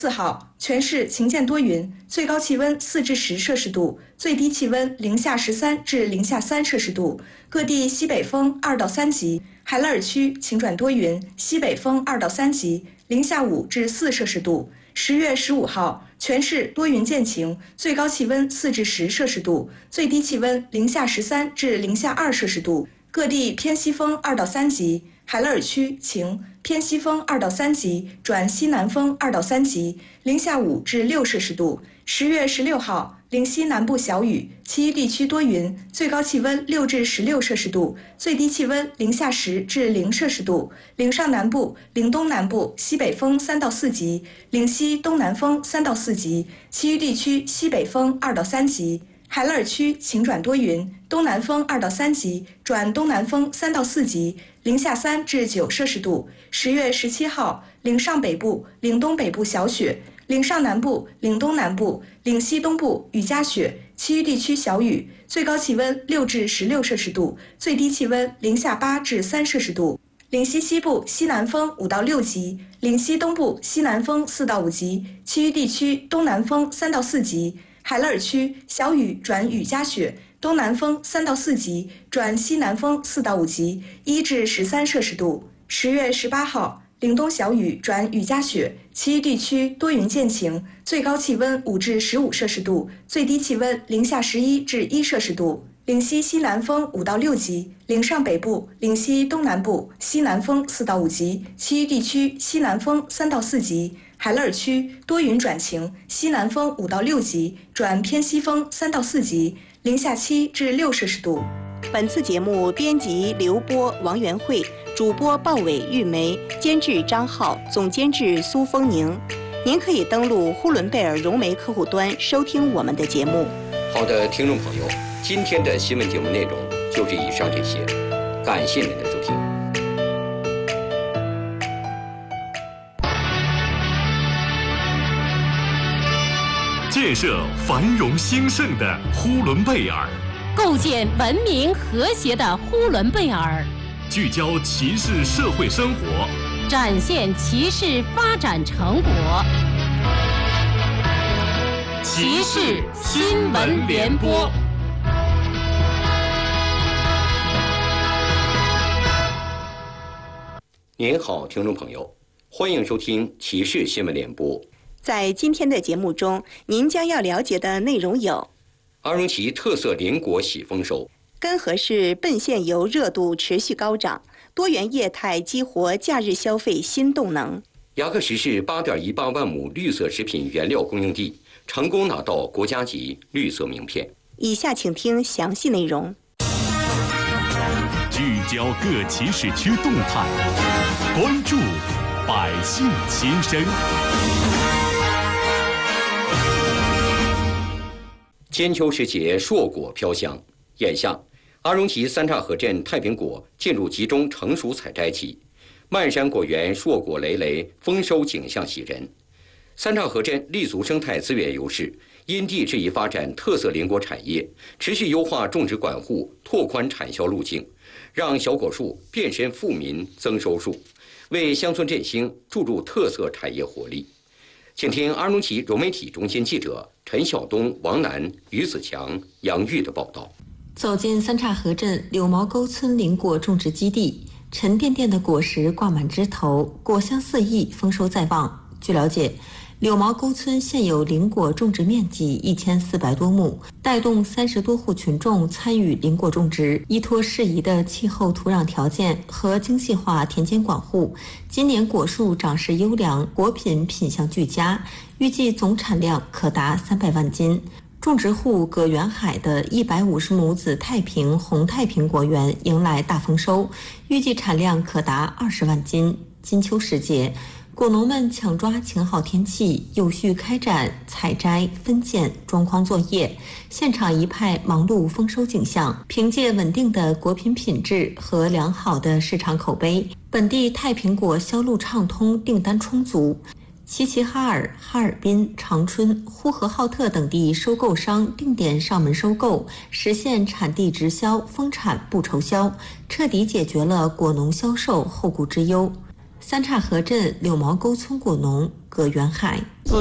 号，全市晴间多云，最高气温4至10摄氏度，最低气温零下13至零下3摄氏度，各地西北风2到3级。海拉尔区晴转多云，西北风2到3级，零下5至4摄氏度。10月15号，全市多云见晴，最高气温4至10摄氏度，最低气温零下13至零下2摄氏度，各地偏西风2到3级。海拉尔区晴，偏西风2到3级转西南风2到3级，零下5至6摄氏度。10月16号，岭西南部小雨，其余地区多云，最高气温6至16摄氏度，最低气温零下10至0摄氏度。岭上南部、岭东南部西北风3到4级，岭西东南风3到4级，其余地区西北风2到3级。海拉尔区晴转多云，东南风2到3级转东南风3到4级，零下3至9摄氏度。10月17号，岭上北部、岭东北部小雪，岭上南部、岭东南部、岭西东部雨夹雪，其余地区小雨，最高气温6至16摄氏度，最低气温零下8至3摄氏度。岭西西部西南风5到6级，岭西东部西南风4到5级，其余地区东南风3到4级。海拉尔区小雨转雨夹雪，东南风3到4级转西南风4到5级，1至13摄氏度。10月18号，岭东小雨转雨夹雪，其余地区多云见晴，最高气温5至15摄氏度，最低气温零下11至1摄氏度。岭西西南风5到6级，岭上北部、岭西东南部西南风4到5级，其余地区西南风3到4级。海拉尔区多云转晴，西南风5到6级转偏西风3到4级，零下7至6摄氏度。 本次节目编辑刘波、王元慧，主播鲍伟、玉梅，监制张浩，总监制苏丰宁。您可以登录呼伦贝尔融媒客户端收听我们的节目。 好的，听众朋友，今天的新闻节目内容就是以上这些，感谢您的收听。 建设繁荣兴盛的呼伦贝尔， 构建文明和谐的呼伦贝尔， 聚焦骑士社会生活， 展现骑士发展成果。骑士新闻联播。 您好，听众朋友，欢迎收听骑士新闻联播。 在今天的节目中，您将要了解的内容有： 阿荣旗特色邻国喜丰收， 根河市奔现游热度持续高涨，多元业态激活假日消费新动能； 牙克石市8.18万亩绿色食品原料供应地成功拿到国家级绿色名片。 以下请听详细内容。 聚焦各骑士区动态，关注百姓心声。 尖秋时节，硕果飘香。眼下，阿荣旗三岔河镇太平果进入集中成熟采摘期，漫山果园硕果累累，丰收景象喜人。三岔河镇立足生态资源优势，因地制宜发展特色邻果产业，持续优化种植管护，拓宽产销路径，让小果树变身富民增收树，为乡村振兴注入特色产业活力。请听阿荣旗融媒体中心记者陈晓东、王楠、于子强、杨玉的报道。 走进三岔河镇柳毛沟村邻果种植基地，沉甸甸的果实挂满枝头，果香四溢，丰收在望。据了解，柳毛沟村现有邻果种植面积1400多亩，带动30多户群众参与邻果种植。依托适宜的气候土壤条件和精细化田间管护，今年果树长势优良，果品品相俱佳，预计总产量可达300万斤。种植户葛元海的150亩子太平红太平果园迎来大丰收，预计产量可达20万斤。金秋时节，果农们抢抓晴好天气，有序开展采摘、分拣、装筐作业，现场一派忙碌丰收景象。凭借稳定的果品品质和良好的市场口碑，本地太平果销路畅通，订单充足。齐齐哈尔、哈尔滨、长春、呼和浩特等地收购商定点上门收购，实现产地直销，丰产不愁销，彻底解决了果农销售后顾之忧。三岔河镇柳毛沟村果农葛元海。